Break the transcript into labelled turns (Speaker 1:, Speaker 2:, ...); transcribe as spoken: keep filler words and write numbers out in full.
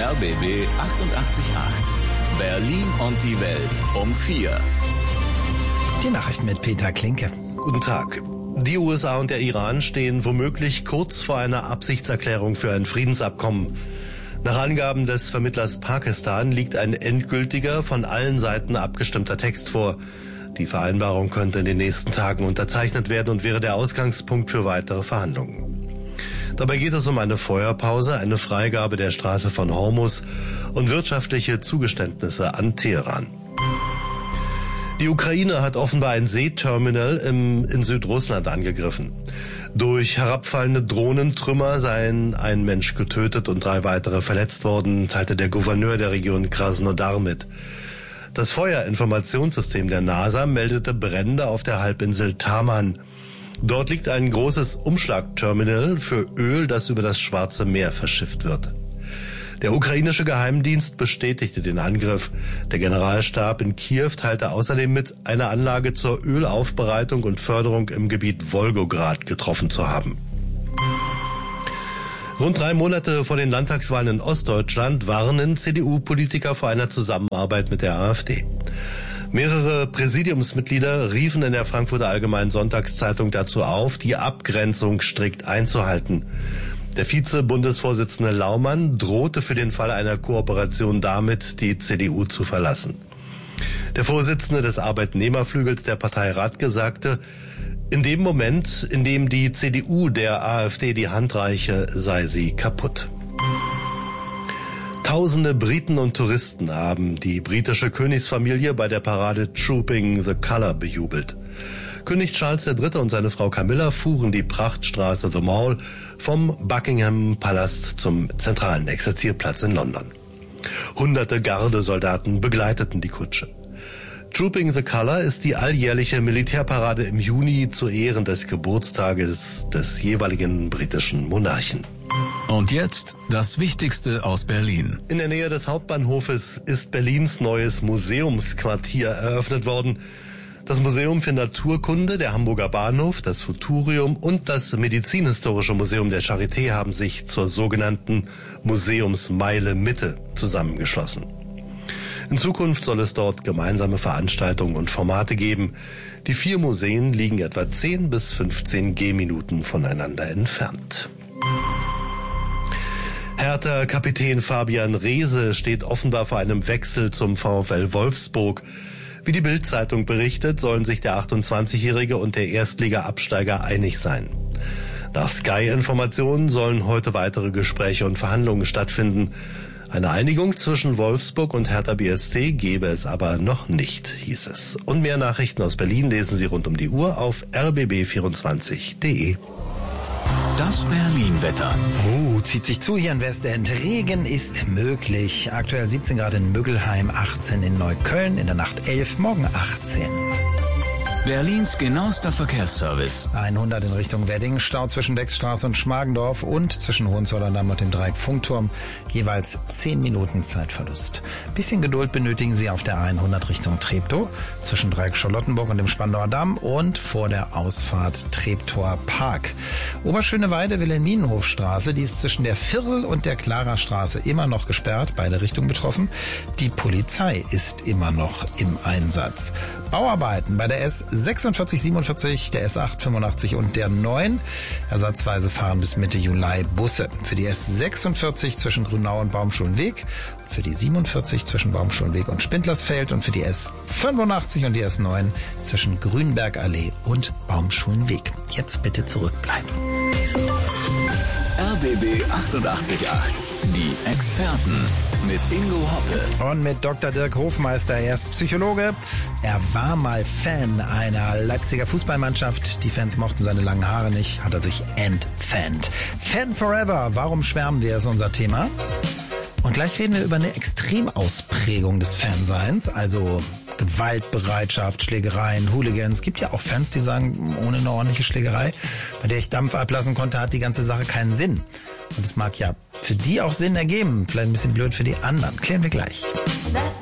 Speaker 1: R B B achtundachtzig Komma acht. Berlin und die Welt um vier.
Speaker 2: Die Nachrichten mit Peter Klinke.
Speaker 3: Guten Tag. Die U S A und der Iran stehen womöglich kurz vor einer Absichtserklärung für ein Friedensabkommen. Nach Angaben des Vermittlers Pakistan liegt ein endgültiger, von allen Seiten abgestimmter Text vor. Die Vereinbarung könnte in den nächsten Tagen unterzeichnet werden und wäre der Ausgangspunkt für weitere Verhandlungen. Dabei geht es um eine Feuerpause, eine Freigabe der Straße von Hormuz und wirtschaftliche Zugeständnisse an Teheran. Die Ukraine hat offenbar ein Seeterminal im, in Südrussland angegriffen. Durch herabfallende Drohnentrümmer seien ein Mensch getötet und drei weitere verletzt worden, teilte der Gouverneur der Region Krasnodar mit. Das Feuerinformationssystem der NASA meldete Brände auf der Halbinsel Taman. Dort liegt ein großes Umschlagterminal für Öl, das über das Schwarze Meer verschifft wird. Der ukrainische Geheimdienst bestätigte den Angriff. Der Generalstab in Kiew teilte außerdem mit, eine Anlage zur Ölaufbereitung und Förderung im Gebiet Wolgograd getroffen zu haben. Rund drei Monate vor den Landtagswahlen in Ostdeutschland warnen C D U-Politiker vor einer Zusammenarbeit mit der AfD. Mehrere Präsidiumsmitglieder riefen in der Frankfurter Allgemeinen Sonntagszeitung dazu auf, die Abgrenzung strikt einzuhalten. Der Vize-Bundesvorsitzende Laumann drohte für den Fall einer Kooperation damit, die C D U zu verlassen. Der Vorsitzende des Arbeitnehmerflügels der Partei Radke sagte, in dem Moment, in dem die C D U der AfD die Hand reiche, sei sie kaputt. Tausende Briten und Touristen haben die britische Königsfamilie bei der Parade Trooping the Colour bejubelt. König Charles der Dritte und seine Frau Camilla fuhren die Prachtstraße The Mall vom Buckingham Palast zum zentralen Exerzierplatz in London. Hunderte Gardesoldaten begleiteten die Kutsche. Trooping the Colour ist die alljährliche Militärparade im Juni zu Ehren des Geburtstages des jeweiligen britischen Monarchen.
Speaker 1: Und jetzt das Wichtigste aus Berlin.
Speaker 3: In der Nähe des Hauptbahnhofes ist Berlins neues Museumsquartier eröffnet worden. Das Museum für Naturkunde, der Hamburger Bahnhof, das Futurium und das Medizinhistorische Museum der Charité haben sich zur sogenannten Museumsmeile Mitte zusammengeschlossen. In Zukunft soll es dort gemeinsame Veranstaltungen und Formate geben. Die vier Museen liegen etwa zehn bis fünfzehn Gehminuten voneinander entfernt. Hertha-Kapitän Fabian Reese steht offenbar vor einem Wechsel zum VfL Wolfsburg. Wie die Bild-Zeitung berichtet, sollen sich der achtundzwanzigjährige und der Erstliga-Absteiger einig sein. Nach Sky-Informationen sollen heute weitere Gespräche und Verhandlungen stattfinden. Eine Einigung zwischen Wolfsburg und Hertha B S C gebe es aber noch nicht, hieß es. Und mehr Nachrichten aus Berlin lesen Sie rund um die Uhr auf r b b vierundzwanzig punkt de.
Speaker 1: Das Berlin-Wetter.
Speaker 2: Oh, zieht sich zu hier in Westend. Regen ist möglich. Aktuell siebzehn Grad in Müggelheim, achtzehn in Neukölln, in der Nacht elf, morgen achtzehn.
Speaker 1: Berlins genauester Verkehrsservice.
Speaker 2: hundert in Richtung Wedding, Stau zwischen Dexstraße und Schmargendorf und zwischen Hohenzollern-Damm und dem Dreieck Funkturm. Jeweils zehn Minuten Zeitverlust. Bisschen Geduld benötigen Sie auf der hundert Richtung Treptow, zwischen Dreieck Charlottenburg und dem Spandauer Damm und vor der Ausfahrt Treptower Park. Oberschöneweide Wilhelminenhofstraße, die ist zwischen der Viertel und der Klarastraße immer noch gesperrt, beide Richtungen betroffen. Die Polizei ist immer noch im Einsatz. Bauarbeiten bei der S sechsundvierzig siebenundvierzig, der S acht fünfundachtzig und der neun. Ersatzweise fahren bis Mitte Juli Busse. Für die S sechsundvierzig zwischen Grünau und Baumschulenweg, für die siebenundvierzig zwischen Baumschulenweg und Spindlersfeld und für die S fünfundachtzig und die S neun zwischen Grünbergallee und Baumschulenweg. Jetzt bitte zurückbleiben.
Speaker 1: R B B achtundachtzig Komma acht. Die Experten mit Ingo Hoppe.
Speaker 2: Und mit Doktor Dirk Hofmeister. Er ist Psychologe. Er war mal Fan einer Leipziger Fußballmannschaft. Die Fans mochten seine langen Haare nicht. Hat er sich entfannt. Fan forever. Warum schwärmen wir? Ist unser Thema. Und gleich reden wir über eine Extremausprägung des Fanseins. Also Gewaltbereitschaft, Schlägereien, Hooligans. Es gibt ja auch Fans, die sagen, ohne eine ordentliche Schlägerei, bei der ich Dampf ablassen konnte, hat die ganze Sache keinen Sinn. Und es mag ja für die auch Sinn ergeben. Vielleicht ein bisschen blöd für die anderen. Klären wir gleich.